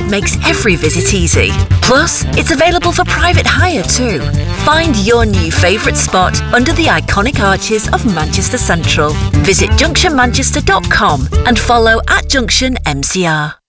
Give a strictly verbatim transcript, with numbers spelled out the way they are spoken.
makes every visit easy. Plus, it's available for private hire too. Find your new favourite spot under the iconic arches of Manchester Central. Visit junction manchester dot com and follow at Junction M C R.